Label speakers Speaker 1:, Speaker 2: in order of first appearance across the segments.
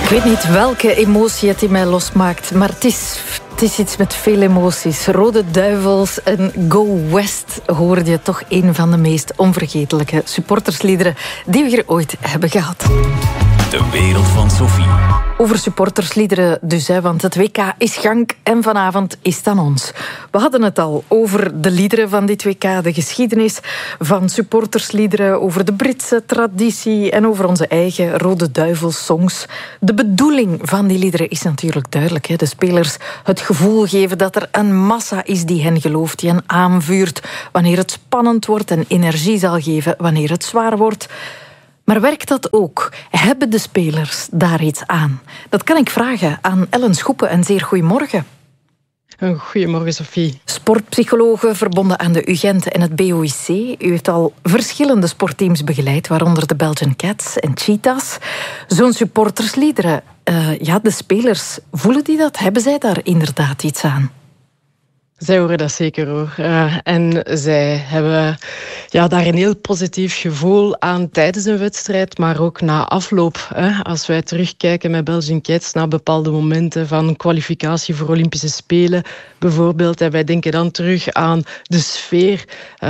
Speaker 1: Ik weet niet welke emotie het in mij losmaakt, maar het is iets met veel emoties. Rode Duivels en Go West hoorde je, toch een van de meest onvergetelijke supportersliederen die we hier ooit hebben gehad.
Speaker 2: De wereld van Sophie.
Speaker 1: Over supportersliederen dus, want het WK is gang en vanavond is het aan ons. We hadden het al over de liederen van dit WK, de geschiedenis van supportersliederen, over de Britse traditie en over onze eigen Rode Duivels-songs. De bedoeling van die liederen is natuurlijk duidelijk. De spelers het gevoel geven dat er een massa is die hen gelooft, die hen aanvuurt wanneer het spannend wordt en energie zal geven wanneer het zwaar wordt. Maar werkt dat ook? Hebben de spelers daar iets aan? Dat kan ik vragen aan Ellen Schoepen. En zeer goedemorgen.
Speaker 3: Goedemorgen, Sophie.
Speaker 1: Sportpsychologe verbonden aan de UGent en het BOIC. U heeft al verschillende sportteams begeleid, waaronder de Belgian Cats en Cheetahs. Zo'n supportersliederen, de spelers, voelen die dat? Hebben zij daar inderdaad iets aan?
Speaker 3: Zij horen dat zeker, hoor. En zij hebben daar een heel positief gevoel aan tijdens een wedstrijd, maar ook na afloop. Als wij terugkijken met Belgian Cats naar bepaalde momenten van kwalificatie voor Olympische Spelen, bijvoorbeeld. En wij denken dan terug aan de sfeer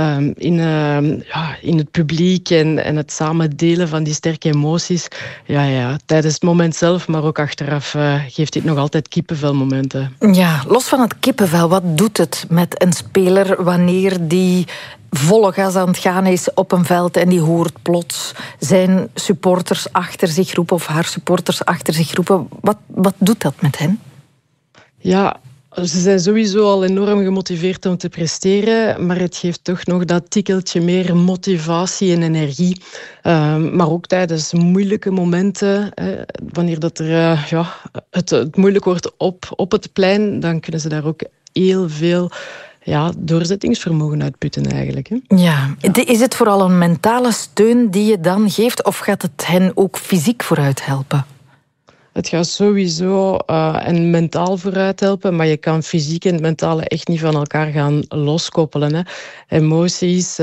Speaker 3: in het publiek en het samen delen van die sterke emoties. Tijdens het moment zelf, maar ook achteraf geeft dit nog altijd kippenvelmomenten.
Speaker 1: Ja, los van het kippenvel, wat doet het met een speler wanneer die volle gas aan het gaan is op een veld en die hoort plots zijn supporters achter zich roepen of haar supporters achter zich roepen? Wat doet dat met hen? Ja,
Speaker 3: ze zijn sowieso al enorm gemotiveerd om te presteren, maar het geeft toch nog dat tikkeltje meer motivatie en energie. Maar ook tijdens moeilijke momenten, wanneer dat er, het moeilijk wordt op het plein, dan kunnen ze daar ook heel veel doorzettingsvermogen uitputten eigenlijk. Hè?
Speaker 1: Ja. Is het vooral een mentale steun die je dan geeft, of gaat het hen ook fysiek vooruit helpen?
Speaker 3: Het gaat sowieso en mentaal vooruit helpen, maar je kan fysiek en het mentale echt niet van elkaar gaan loskoppelen. Hè. Emoties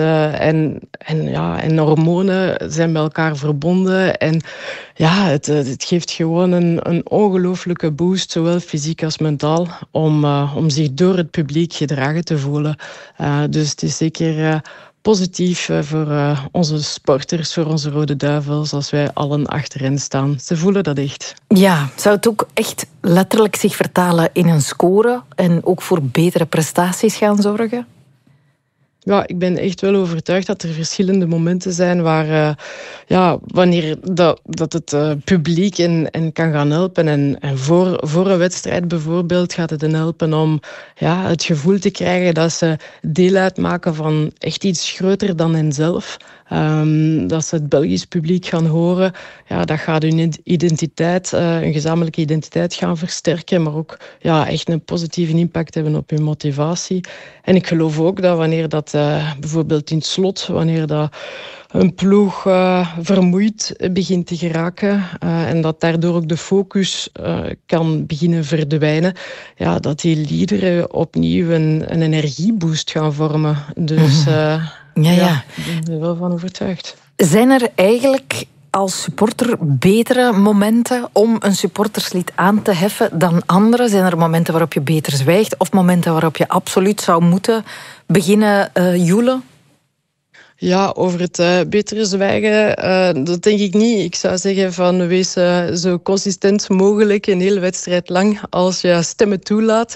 Speaker 3: en hormonen zijn met elkaar verbonden. En het geeft gewoon een ongelooflijke boost, zowel fysiek als mentaal, om zich door het publiek gedragen te voelen. Dus het is zeker positief voor onze sporters, voor onze Rode Duivels, als wij allen achter hen staan. Ze voelen dat echt.
Speaker 1: Ja, zou het ook echt letterlijk zich vertalen in een score en ook voor betere prestaties gaan zorgen?
Speaker 3: Ja, ik ben echt wel overtuigd dat er verschillende momenten zijn waar, wanneer dat het publiek en kan gaan helpen. En voor een wedstrijd bijvoorbeeld gaat het hen helpen om het gevoel te krijgen dat ze deel uitmaken van echt iets groter dan henzelf. Dat ze het Belgisch publiek gaan horen. Ja, dat gaat hun identiteit, een gezamenlijke identiteit gaan versterken, maar ook echt een positieve impact hebben op hun motivatie. En ik geloof ook dat wanneer dat bijvoorbeeld in het slot, wanneer dat een ploeg vermoeid begint te geraken en dat daardoor ook de focus kan beginnen verdwijnen, dat die liederen opnieuw een energieboost gaan vormen. Dus ik ben er wel van overtuigd.
Speaker 1: Zijn er eigenlijk als supporter betere momenten om een supporterslied aan te heffen dan andere? Zijn er momenten waarop je beter zwijgt of momenten waarop je absoluut zou moeten beginnen joelen?
Speaker 3: Ja, over het betere zwijgen, dat denk ik niet. Ik zou zeggen van wees zo consistent mogelijk een hele wedstrijd lang als je stemmen toelaat.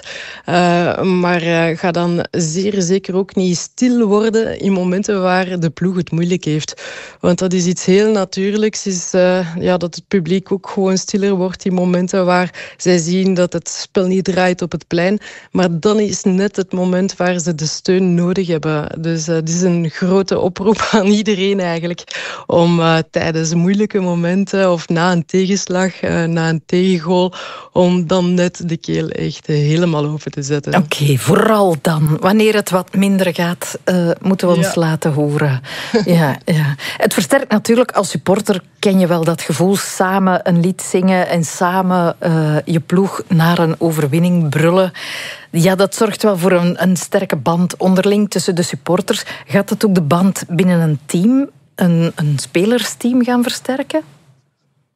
Speaker 3: Maar ga dan zeer zeker ook niet stil worden in momenten waar de ploeg het moeilijk heeft. Want dat is iets heel natuurlijks, is dat het publiek ook gewoon stiller wordt in momenten waar zij zien dat het spel niet draait op het plein. Maar dan is net het moment waar ze de steun nodig hebben. Dus het is een grote oproep aan iedereen eigenlijk om tijdens moeilijke momenten of na een tegenslag, na een tegengoal, om dan net de keel echt helemaal open te zetten.
Speaker 1: Oké, vooral dan. Wanneer het wat minder gaat, moeten we ons laten horen. Ja. Het versterkt natuurlijk, als supporter ken je wel dat gevoel, samen een lied zingen en samen je ploeg naar een overwinning brullen. Ja, dat zorgt wel voor een sterke band onderling tussen de supporters. Gaat het ook de band binnen een team, een spelersteam gaan versterken?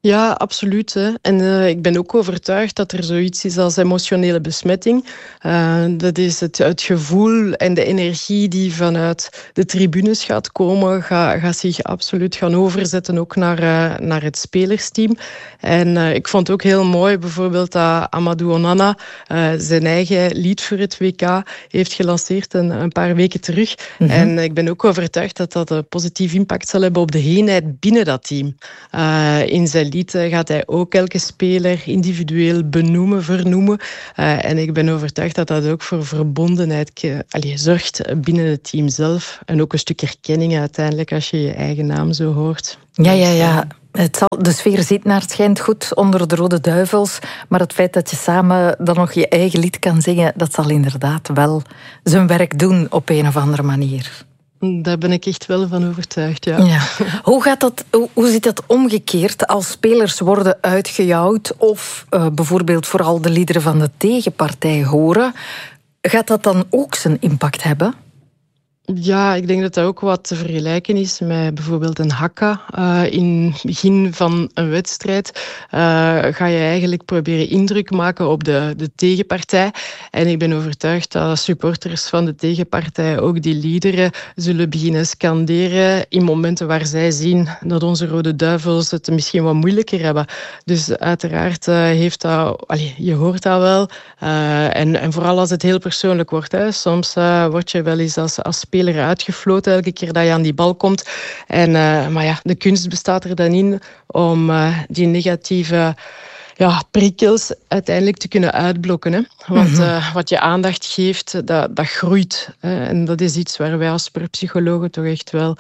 Speaker 3: Ja, absoluut. Hè. En ik ben ook overtuigd dat er zoiets is als emotionele besmetting. Dat is het gevoel en de energie die vanuit de tribunes gaat komen, gaat zich absoluut gaan overzetten ook naar het spelersteam. En ik vond het ook heel mooi bijvoorbeeld dat Amadou Onana zijn eigen lied voor het WK heeft gelanceerd een paar weken terug. Mm-hmm. En ik ben ook overtuigd dat dat een positief impact zal hebben op de eenheid binnen dat team. In zijn lied gaat hij ook elke speler individueel benoemen, vernoemen. En ik ben overtuigd dat dat ook voor verbondenheid zorgt binnen het team zelf. En ook een stuk erkenning uiteindelijk als je je eigen naam zo hoort.
Speaker 1: Ja. De sfeer zit naar het schijnt goed onder de Rode Duivels. Maar het feit dat je samen dan nog je eigen lied kan zingen, dat zal inderdaad wel zijn werk doen op een of andere manier.
Speaker 3: Daar ben ik echt wel van overtuigd, ja.
Speaker 1: Hoe zit dat omgekeerd als spelers worden uitgejouwd of bijvoorbeeld vooral de liederen van de tegenpartij horen? Gaat dat dan ook zijn impact hebben?
Speaker 3: Ja, ik denk dat dat ook wat te vergelijken is met bijvoorbeeld een haka. In het begin van een wedstrijd ga je eigenlijk proberen indruk maken op de tegenpartij. En ik ben overtuigd dat supporters van de tegenpartij ook die liederen zullen beginnen scanderen in momenten waar zij zien dat onze Rode Duivels het misschien wat moeilijker hebben. Dus uiteraard heeft dat... je hoort dat wel. En vooral als het heel persoonlijk wordt. Hè. Soms word je wel eens als speler uitgefloten elke keer dat je aan die bal komt. Maar ja, de kunst bestaat er dan in om die negatieve prikkels uiteindelijk te kunnen uitblokken. Hè. Want wat je aandacht geeft, dat groeit. Hè. En dat is iets waar wij als sportpsychologen toch echt wel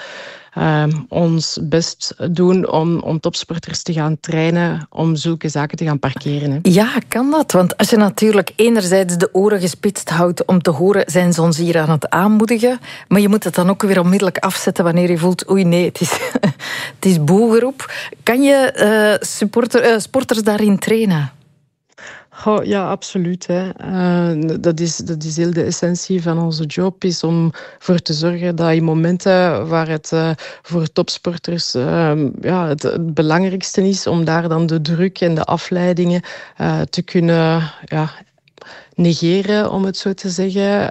Speaker 3: ons best doen om topsporters te gaan trainen, om zulke zaken te gaan parkeren. Hè.
Speaker 1: Ja, kan dat? Want als je natuurlijk enerzijds de oren gespitst houdt om te horen, zijn ze ons hier aan het aanmoedigen, maar je moet het dan ook weer onmiddellijk afzetten wanneer je voelt, oei nee, het is boelgeroep. Kan je sporters daarin trainen?
Speaker 3: Oh, ja, absoluut. Hè. Dat is heel de essentie van onze job, is om ervoor te zorgen dat in momenten waar het voor topsporters het belangrijkste is, om daar dan de druk en de afleidingen te kunnen negeren, om het zo te zeggen.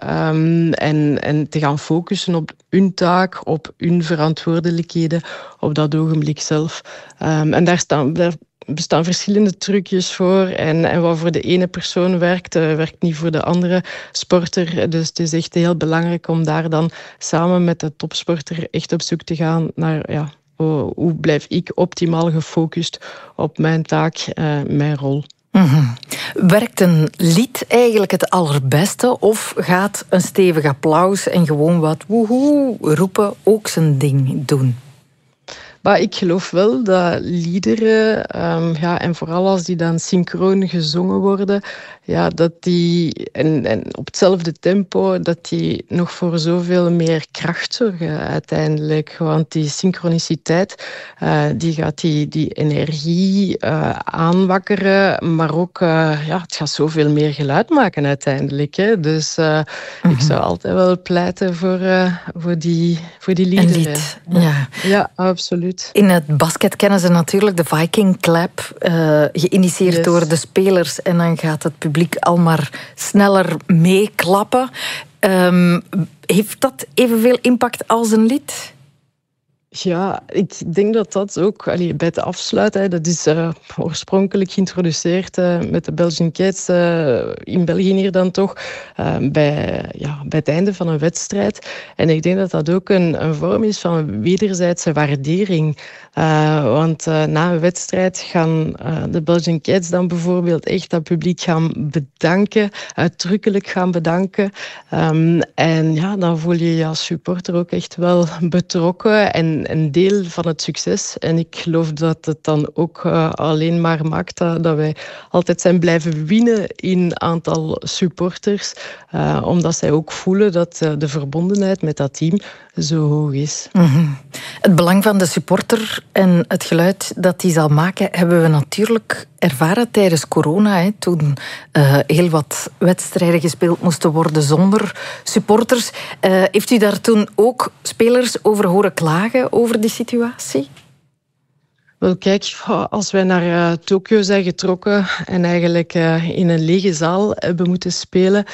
Speaker 3: En te gaan focussen op hun taak, op hun verantwoordelijkheden, op dat ogenblik zelf. En daar bestaan verschillende trucjes voor. En wat voor de ene persoon werkt niet voor de andere sporter. Dus het is echt heel belangrijk om daar dan samen met de topsporter echt op zoek te gaan naar hoe blijf ik optimaal gefocust op mijn taak, mijn rol.
Speaker 1: Mm-hmm. Werkt een lied eigenlijk het allerbeste of gaat een stevig applaus en gewoon wat woehoe roepen ook zijn ding doen?
Speaker 3: Maar ik geloof wel dat liederen, en vooral als die dan synchroon gezongen worden, dat die, en op hetzelfde tempo, dat die nog voor zoveel meer kracht zorgen uiteindelijk. Want die synchroniciteit, die gaat die energie aanwakkeren, maar ook, het gaat zoveel meer geluid maken uiteindelijk. Hè. Dus ik zou altijd wel pleiten voor die liederen.
Speaker 1: Een lied, ja.
Speaker 3: Ja, absoluut.
Speaker 1: In het basket kennen ze natuurlijk de Viking Clap, geïnitieerd door de spelers. En dan gaat het publiek al maar sneller meeklappen. Heeft dat evenveel impact als een lied?
Speaker 3: Ja, ik denk dat ook bij het afsluiten, dat is oorspronkelijk geïntroduceerd met de Belgian Kids in België hier dan toch, bij het einde van een wedstrijd. En ik denk dat dat ook een vorm is van wederzijdse waardering. Want na een wedstrijd gaan de Belgian Kids dan bijvoorbeeld echt dat publiek gaan bedanken, uitdrukkelijk gaan bedanken. Dan voel je je als supporter ook echt wel betrokken en een deel van het succes. En ik geloof dat het dan ook alleen maar maakt dat wij altijd zijn blijven winnen in aantal supporters. Omdat zij ook voelen dat de verbondenheid met dat team zo hoog is.
Speaker 1: Mm-hmm. Het belang van de supporter en het geluid dat die zal maken, hebben we natuurlijk ervaren tijdens corona. Hè, toen heel wat wedstrijden gespeeld moesten worden zonder supporters. Heeft u daar toen ook spelers over horen klagen over die situatie?
Speaker 3: Wel kijk, als wij naar Tokio zijn getrokken en eigenlijk in een lege zaal hebben moeten spelen,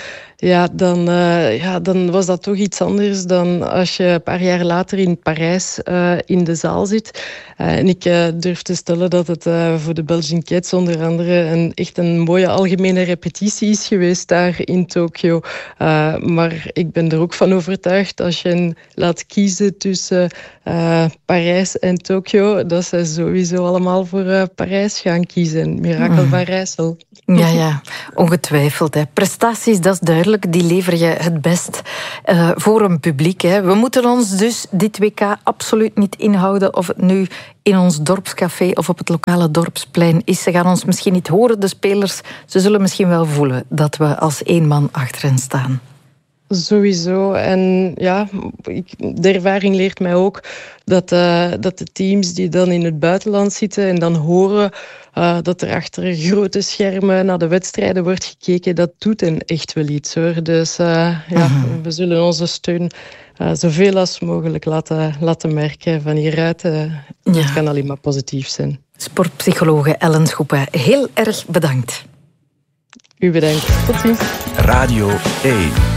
Speaker 3: dan was dat toch iets anders dan als je een paar jaar later in Parijs in de zaal zit. En ik durf te stellen dat het voor de Belgian Cats onder andere echt een mooie algemene repetitie is geweest daar in Tokio. Maar ik ben er ook van overtuigd, als je hen laat kiezen tussen Parijs en Tokio, dat ze sowieso allemaal voor Parijs gaan kiezen. Mirakel van Rijssel.
Speaker 1: Ja, ongetwijfeld. Hè. Prestaties, dat is duidelijk, die lever je het best voor een publiek. Hè. We moeten ons dus dit WK absoluut niet inhouden of het nu in ons dorpscafé of op het lokale dorpsplein is. Ze gaan ons misschien niet horen, de spelers. Ze zullen misschien wel voelen dat we als één man achter hen staan.
Speaker 3: Sowieso. En ja, de ervaring leert mij ook dat de teams die dan in het buitenland zitten en dan horen dat er achter grote schermen naar de wedstrijden wordt gekeken, dat doet hen echt wel iets, hoor. Dus we zullen onze steun zoveel als mogelijk laten merken van hieruit. Dat kan alleen maar positief zijn.
Speaker 1: Sportpsychologe Ellen Schoepen, heel erg bedankt.
Speaker 3: U bedankt. Tot ziens.
Speaker 2: Radio 1.